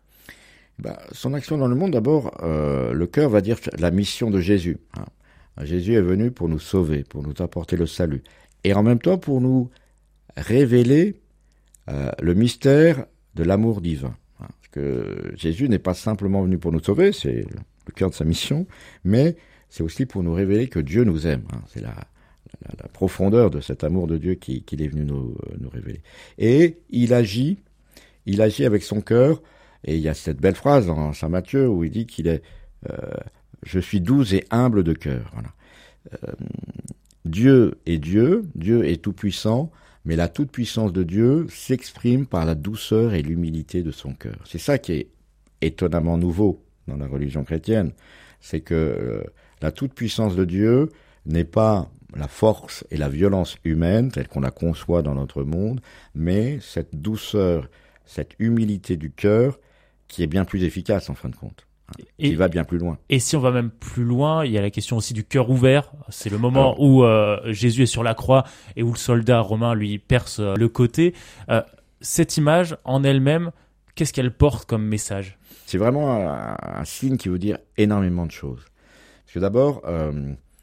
Bah, son action dans le monde, d'abord, euh, le cœur va dire la mission de Jésus. Hein. Jésus est venu pour nous sauver, pour nous apporter le salut. Et en même temps, pour nous révéler euh, le mystère de l'amour divin. Hein. Parce que Jésus n'est pas simplement venu pour nous sauver, c'est le cœur de sa mission, mais c'est aussi pour nous révéler que Dieu nous aime. Hein. C'est la, la, la profondeur de cet amour de Dieu qui, qu'il est venu nous, nous révéler. Et il agit, il agit avec son cœur. Et il y a cette belle phrase dans Saint Matthieu où il dit qu'il est euh, « Je suis doux et humble de cœur ». Voilà. Euh, Dieu est Dieu, Dieu est tout-puissant, mais la toute-puissance de Dieu s'exprime par la douceur et l'humilité de son cœur. C'est ça qui est étonnamment nouveau dans la religion chrétienne, c'est que euh, la toute-puissance de Dieu n'est pas la force et la violence humaine telle qu'on la conçoit dans notre monde, mais cette douceur, cette humilité du cœur qui est bien plus efficace en fin de compte, hein, et, qui va bien plus loin. Et si on va même plus loin, il y a la question aussi du cœur ouvert. C'est le moment Alors, où euh, Jésus est sur la croix et où le soldat romain lui perce le côté. Euh, cette image en elle-même, qu'est-ce qu'elle porte comme message ? C'est vraiment un, un signe qui veut dire énormément de choses. Parce que d'abord, euh,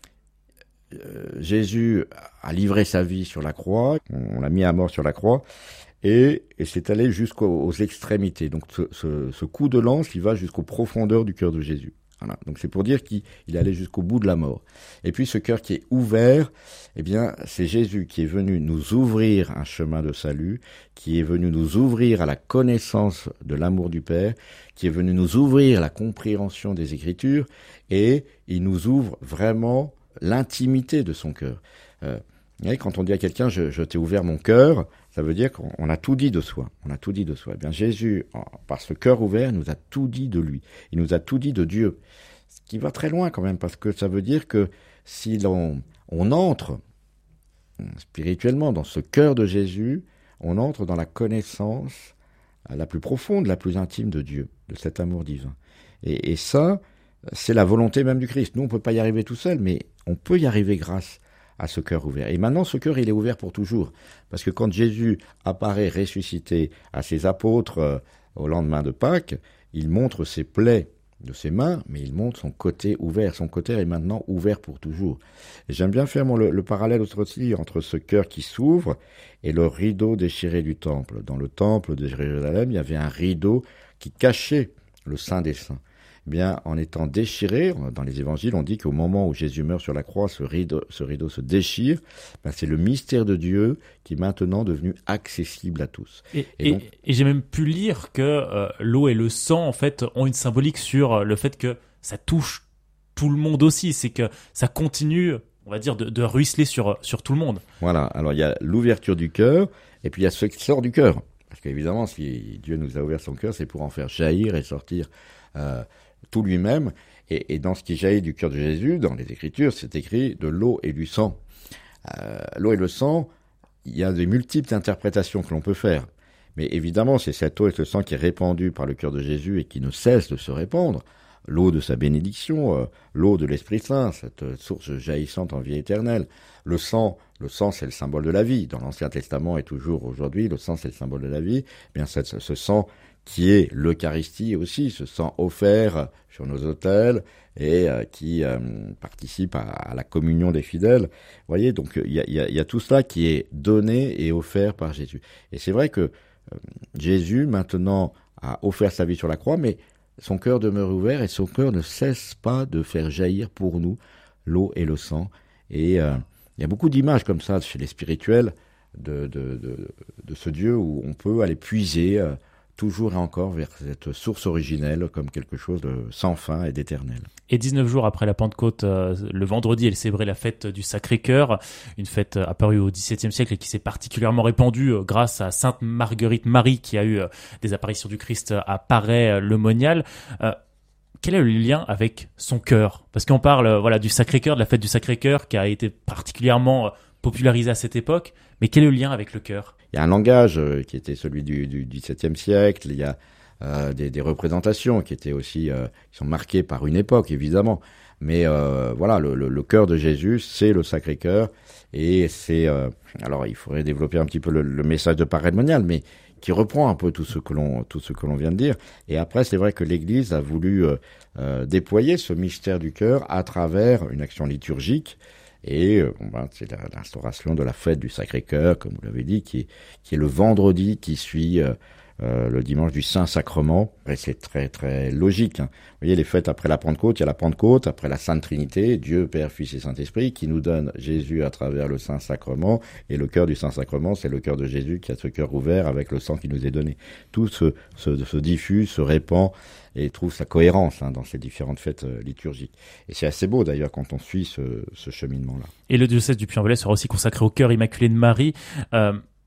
euh, Jésus a livré sa vie sur la croix, on l'a mis à mort sur la croix, et, et c'est allé jusqu'aux extrémités. Donc ce, ce, ce coup de lance, il va jusqu'aux profondeurs du cœur de Jésus. Voilà. Donc c'est pour dire qu'il est allé jusqu'au bout de la mort. Et puis ce cœur qui est ouvert, eh bien c'est Jésus qui est venu nous ouvrir un chemin de salut, qui est venu nous ouvrir à la connaissance de l'amour du Père, qui est venu nous ouvrir la compréhension des Écritures, et il nous ouvre vraiment l'intimité de son cœur. Euh, vous voyez, quand on dit à quelqu'un je, je t'ai ouvert mon cœur, ça veut dire qu'on a tout dit de soi. On a tout dit de soi. Eh bien, Jésus, par ce cœur ouvert, nous a tout dit de lui. Il nous a tout dit de Dieu. Ce qui va très loin quand même, parce que ça veut dire que si l'on on entre spirituellement dans ce cœur de Jésus, on entre dans la connaissance la plus profonde, la plus intime de Dieu, de cet amour divin. Et, et ça, c'est la volonté même du Christ. Nous, on ne peut pas y arriver tout seul, mais on peut y arriver grâce à ce cœur ouvert. Et maintenant, ce cœur, il est ouvert pour toujours. Parce que quand Jésus apparaît ressuscité à ses apôtres euh, au lendemain de Pâques, il montre ses plaies de ses mains, mais il montre son côté ouvert. Son côté est maintenant ouvert pour toujours. Et j'aime bien faire moi, le, le parallèle aussi entre ce cœur qui s'ouvre et le rideau déchiré du temple. Dans le temple de Jérusalem, il y avait un rideau qui cachait le Saint des Saints. Eh bien, en étant déchiré, dans les évangiles, on dit qu'au moment où Jésus meurt sur la croix, ce rideau, ce rideau se déchire. Ben, c'est le mystère de Dieu qui est maintenant devenu accessible à tous. Et, et, et, donc... et j'ai même pu lire que euh, l'eau et le sang, en fait, ont une symbolique sur le fait que ça touche tout le monde aussi. C'est que ça continue, on va dire, de, de ruisseler sur, sur tout le monde. Voilà. Alors, il y a l'ouverture du cœur, et puis il y a ce qui sort du cœur. Parce qu'évidemment, si Dieu nous a ouvert son cœur, c'est pour en faire jaillir et sortir euh, tout lui-même. Et, et dans ce qui jaillit du cœur de Jésus, dans les Écritures, c'est écrit de l'eau et du sang. Euh, l'eau et le sang, il y a des multiples interprétations que l'on peut faire. Mais évidemment, c'est cette eau et ce sang qui est répandue par le cœur de Jésus et qui ne cesse de se répandre. L'eau de sa bénédiction, euh, l'eau de l'Esprit Saint, cette euh, source jaillissante en vie éternelle. Le sang, le sang c'est le symbole de la vie. Dans l'Ancien Testament et toujours aujourd'hui, le sang c'est le symbole de la vie. Eh bien, cette, ce sang qui est l'Eucharistie aussi, ce sang offert sur nos autels et euh, qui euh, participe à, à la communion des fidèles. Vous voyez, donc il y a, y, a, y a tout cela qui est donné et offert par Jésus. Et c'est vrai que euh, Jésus maintenant a offert sa vie sur la croix, mais son cœur demeure ouvert et son cœur ne cesse pas de faire jaillir pour nous l'eau et le sang. Et euh, il y a beaucoup d'images comme ça chez les spirituels de, de, de, de ce Dieu où on peut aller puiser euh, toujours et encore vers cette source originelle comme quelque chose de sans fin et d'éternel. Et dix-neuf jours après la Pentecôte, euh, le vendredi, elle célébrait la fête du Sacré-Cœur, une fête euh, apparue au dix-septième siècle et qui s'est particulièrement répandue euh, grâce à Sainte Marguerite Marie qui a eu euh, des apparitions du Christ à Paray-le-Monial. Euh, quel est le lien avec son cœur ? Parce qu'on parle euh, voilà, du Sacré-Cœur, de la fête du Sacré-Cœur qui a été particulièrement euh, popularisée à cette époque, mais quel est le lien avec le cœur ? Il y a un langage euh, qui était celui du, du dix-septième siècle, il y a Euh, des, des représentations qui étaient aussi euh, qui sont marquées par une époque évidemment, mais euh, voilà le, le, le cœur de Jésus c'est le Sacré-Cœur et c'est euh, alors il faudrait développer un petit peu le, le message de Paray-le-Monial, mais qui reprend un peu tout ce que l'on tout ce que l'on vient de dire. Et après c'est vrai que l'Église a voulu euh, euh, déployer ce mystère du cœur à travers une action liturgique. Et euh, bon ben, c'est la, l'instauration de la fête du Sacré-Cœur, comme vous l'avez dit, qui est, qui est le vendredi qui suit euh, Euh, le dimanche du Saint-Sacrement. Et c'est très très logique. Hein. Vous voyez, les fêtes après la Pentecôte, il y a la Pentecôte, après la Sainte Trinité, Dieu, Père, Fils et Saint-Esprit, qui nous donne Jésus à travers le Saint-Sacrement. Et le cœur du Saint-Sacrement, c'est le cœur de Jésus qui a ce cœur ouvert avec le sang qui nous est donné. Tout se, se, se diffuse, se répand et trouve sa cohérence hein, dans ces différentes fêtes euh, liturgiques. Et c'est assez beau d'ailleurs quand on suit ce, ce cheminement-là. Et le diocèse du Puy-en-Velay sera aussi consacré au cœur immaculé de Marie. Euh,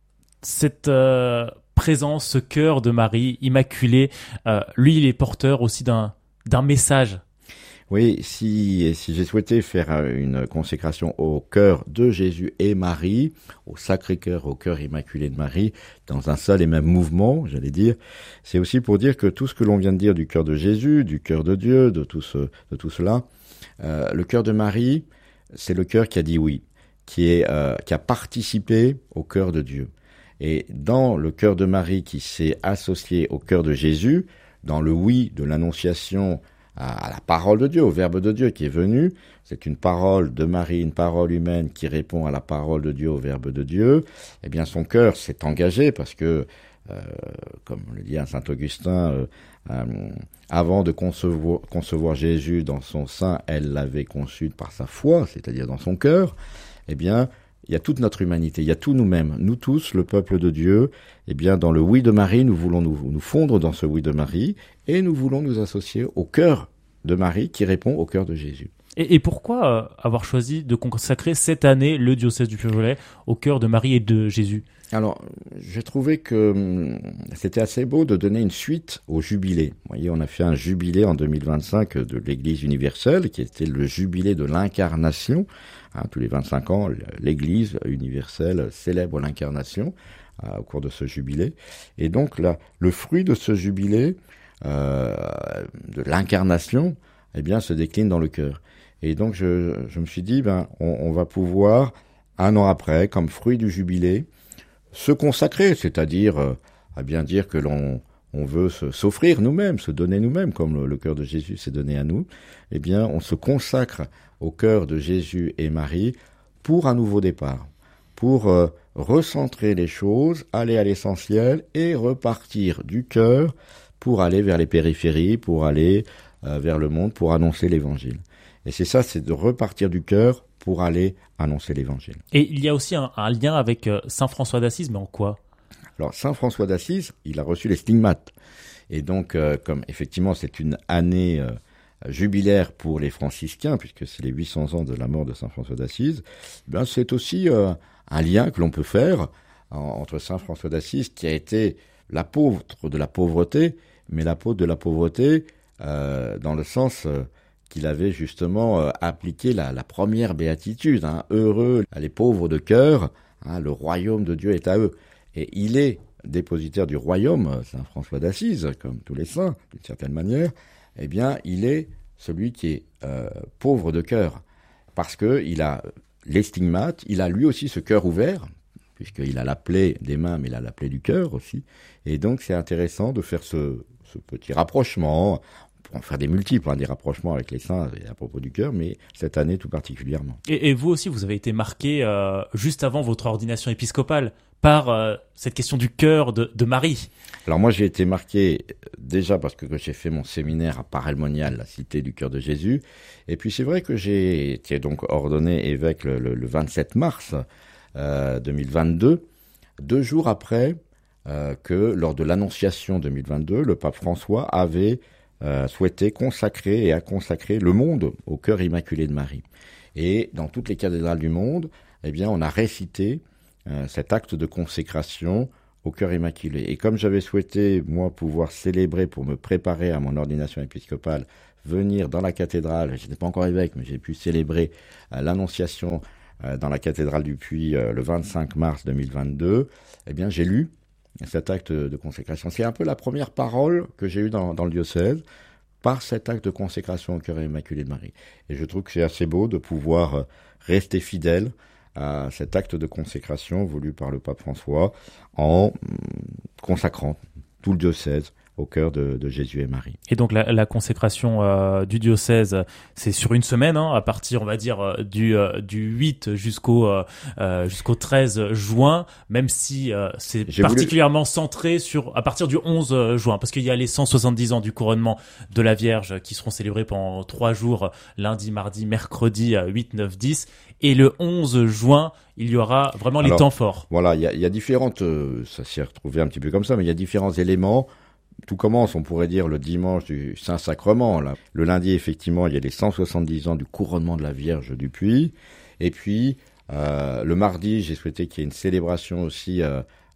cette euh, présence, ce cœur de Marie immaculée, euh, lui, il est porteur aussi d'un, d'un message. Oui, si, si j'ai souhaité faire une consécration au cœur de Jésus et Marie, au Sacré-Cœur, au cœur immaculé de Marie, dans un seul et même mouvement, j'allais dire, c'est aussi pour dire que tout ce que l'on vient de dire du cœur de Jésus, du cœur de Dieu, de tout, ce, de tout cela, euh, le cœur de Marie, c'est le cœur qui a dit oui, qui, est, euh, qui a participé au cœur de Dieu. Et dans le cœur de Marie qui s'est associé au cœur de Jésus, dans le oui de l'Annonciation à la parole de Dieu, au Verbe de Dieu qui est venu, c'est une parole de Marie, une parole humaine qui répond à la parole de Dieu, au Verbe de Dieu, eh bien son cœur s'est engagé parce que, euh, comme le dit saint Augustin, euh, euh, avant de concevoir, concevoir Jésus dans son sein, elle l'avait conçu par sa foi, c'est-à-dire dans son cœur, eh bien, il y a toute notre humanité, il y a tous nous-mêmes, nous tous, le peuple de Dieu, eh bien, dans le oui de Marie, nous voulons nous, nous fondre dans ce oui de Marie, et nous voulons nous associer au cœur de Marie qui répond au cœur de Jésus. Et, et pourquoi euh, avoir choisi de consacrer cette année le diocèse du Puy-en-Velay au cœur de Marie et de Jésus ? Alors, j'ai trouvé que hum, c'était assez beau de donner une suite au jubilé. Vous voyez, on a fait un jubilé en deux mille vingt-cinq de l'Église universelle, qui était le jubilé de l'incarnation. Hein, tous les vingt-cinq ans, l'Église universelle célèbre l'incarnation euh, au cours de ce jubilé. Et donc, là, le fruit de ce jubilé, euh, de l'incarnation, eh bien, se décline dans le cœur. Et donc, je, je me suis dit, ben, on, on va pouvoir, un an après, comme fruit du jubilé, se consacrer, c'est-à-dire euh, à bien dire que l'on on veut se, s'offrir nous-mêmes, se donner nous-mêmes, comme le, le cœur de Jésus s'est donné à nous, eh bien, on se consacre au cœur de Jésus et Marie pour un nouveau départ, pour euh, recentrer les choses, aller à l'essentiel et repartir du cœur pour aller vers les périphéries, pour aller euh, vers le monde, pour annoncer l'Évangile. Et c'est ça, c'est de repartir du cœur pour aller annoncer l'Évangile. Et il y a aussi un, un lien avec euh, saint François d'Assise, mais en quoi ? Alors, saint François d'Assise, il a reçu les stigmates. Et donc, euh, comme effectivement, c'est une année euh, jubilaire pour les franciscains, puisque c'est les huit cents ans de la mort de saint François d'Assise, ben, c'est aussi euh, un lien que l'on peut faire en, entre saint François d'Assise, qui a été l'apôtre de la pauvreté, mais l'apôtre de la pauvreté euh, dans le sens... Euh, qu'il avait justement euh, appliqué la, la première béatitude, hein, heureux les pauvres de cœur, hein, le royaume de Dieu est à eux. Et il est dépositaire du royaume, saint François d'Assise, comme tous les saints, d'une certaine manière, eh bien, il est celui qui est euh, pauvre de cœur, parce que il a les stigmates, il a lui aussi ce cœur ouvert, puisqu'il a la plaie des mains, mais il a la plaie du cœur aussi. Et donc, c'est intéressant de faire ce, ce petit rapprochement. On peut faire des multiples, hein, des rapprochements avec les saints à propos du cœur, mais cette année tout particulièrement. Et, et vous aussi, vous avez été marqué euh, juste avant votre ordination épiscopale par euh, cette question du cœur de, de Marie. Alors moi, j'ai été marqué déjà parce que j'ai fait mon séminaire à Paray-le-Monial, la cité du cœur de Jésus. Et puis c'est vrai que j'ai été donc ordonné évêque le, le, le vingt-sept mars euh, deux mille vingt-deux, deux jours après euh, que, lors de l'Annonciation deux mille vingt-deux, le pape François avait Euh, souhaitait consacrer et a consacré le monde au cœur immaculé de Marie. Et dans toutes les cathédrales du monde, eh bien, on a récité euh, cet acte de consécration au cœur immaculé. Et comme j'avais souhaité, moi, pouvoir célébrer pour me préparer à mon ordination épiscopale, venir dans la cathédrale, je n'étais pas encore évêque, mais j'ai pu célébrer euh, l'Annonciation euh, dans la cathédrale du Puy euh, le vingt-cinq mars deux mille vingt-deux, eh bien, j'ai lu cet acte de consécration. C'est un peu la première parole que j'ai eue dans, dans le diocèse par cet acte de consécration au cœur immaculé de Marie. Et je trouve que c'est assez beau de pouvoir rester fidèle à cet acte de consécration voulu par le pape François en consacrant tout le diocèse au cœur de, de Jésus et Marie. Et donc la, la consécration euh, du diocèse, c'est sur une semaine, hein, à partir, on va dire, euh, du, euh, du huit jusqu'au, euh, jusqu'au treize juin, même si euh, c'est J'ai particulièrement voulu... centré sur, à partir du onze juin, parce qu'il y a les cent soixante-dix ans du couronnement de la Vierge qui seront célébrés pendant trois jours, lundi, mardi, mercredi, huit, neuf, dix, et le onze juin, il y aura vraiment les Alors, temps forts. Voilà, il y a, y a différentes, euh, ça s'est retrouvé un petit peu comme ça, mais il y a différents éléments. Tout commence, on pourrait dire, le dimanche du Saint-Sacrement. Là. Le lundi, effectivement, il y a les cent soixante-dix ans du couronnement de la Vierge du Puy. Et puis, euh, le mardi, j'ai souhaité qu'il y ait une célébration aussi euh,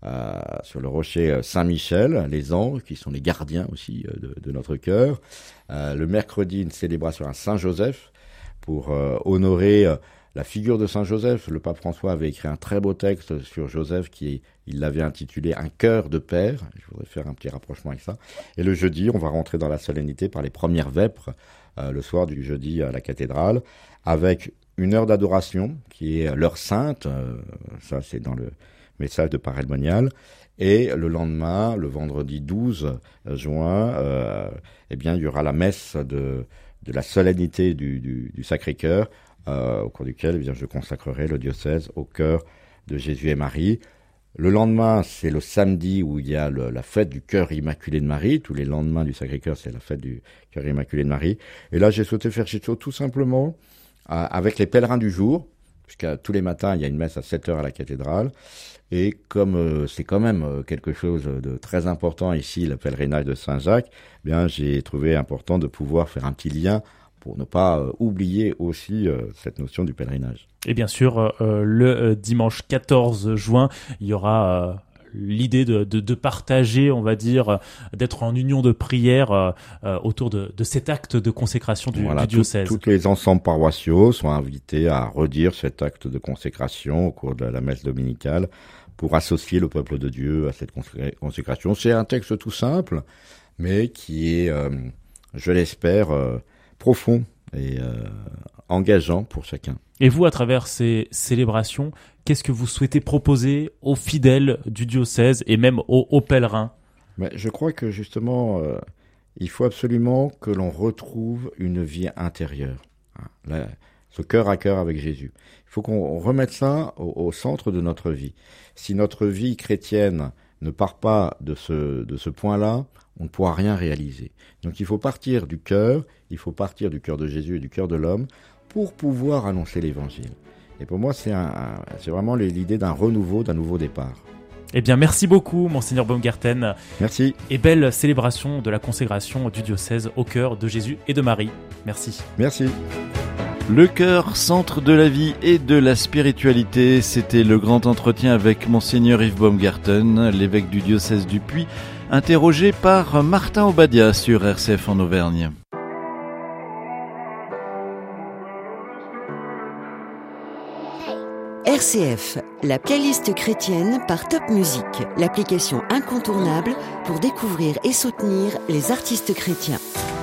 euh, sur le rocher Saint-Michel, les anges, qui sont les gardiens aussi euh, de, de notre cœur. Euh, le mercredi, une célébration à Saint-Joseph pour euh, honorer euh, la figure de Saint-Joseph. Le pape François avait écrit un très beau texte sur Joseph qui il l'avait intitulé « Un cœur de père ». Je voudrais faire un petit rapprochement avec ça. Et le jeudi, on va rentrer dans la solennité par les premières vêpres, euh, le soir du jeudi à la cathédrale, avec une heure d'adoration qui est l'heure sainte. Euh, ça, c'est dans le message de Parelmonial. Et le lendemain, le vendredi douze juin, euh, eh bien, il y aura la messe de, de la solennité du, du, du Sacré-Cœur, euh, au cours duquel eh bien, je consacrerai le diocèse au cœur de Jésus et Marie. Le lendemain, c'est le samedi où il y a le, la fête du cœur immaculé de Marie. Tous les lendemains du Sacré-Cœur, c'est la fête du cœur immaculé de Marie. Et là, j'ai souhaité faire quelque chose tout simplement euh, avec les pèlerins du jour, puisqu'à tous les matins, il y a une messe à sept heures à la cathédrale. Et comme euh, c'est quand même euh, quelque chose de très important ici, le pèlerinage de Saint-Jacques, eh bien, j'ai trouvé important de pouvoir faire un petit lien pour ne pas euh, oublier aussi euh, cette notion du pèlerinage. Et bien sûr, euh, le euh, dimanche quatorze juin, il y aura euh, l'idée de, de, de partager, on va dire, euh, d'être en union de prière euh, euh, autour de, de cet acte de consécration du, voilà, du diocèse. Tous les ensembles paroissiaux sont invités à redire cet acte de consécration au cours de la messe dominicale pour associer le peuple de Dieu à cette consécration. C'est un texte tout simple, mais qui est, euh, je l'espère, euh, profond et euh, engageant pour chacun. Et vous, à travers ces célébrations, qu'est-ce que vous souhaitez proposer aux fidèles du diocèse et même aux, aux pèlerins ? Mais je crois que justement, euh, il faut absolument que l'on retrouve une vie intérieure, hein, la, ce cœur à cœur avec Jésus. Il faut qu'on remette ça au, au centre de notre vie. Si notre vie chrétienne ne part pas de ce, de ce point-là, on ne pourra rien réaliser. Donc il faut partir du cœur, il faut partir du cœur de Jésus et du cœur de l'homme pour pouvoir annoncer l'évangile. Et pour moi, c'est, un, un, c'est vraiment l'idée d'un renouveau, d'un nouveau départ. Eh bien, merci beaucoup, Monseigneur Baumgarten. Merci. Et belle célébration de la consécration du diocèse au cœur de Jésus et de Marie. Merci. Merci. Le cœur, centre de la vie et de la spiritualité, c'était le grand entretien avec Monseigneur Yves Baumgarten, l'évêque du diocèse du Puy, interrogé par Martin Obadia sur R C F en Auvergne. R C F, la playlist chrétienne par Top Music, l'application incontournable pour découvrir et soutenir les artistes chrétiens.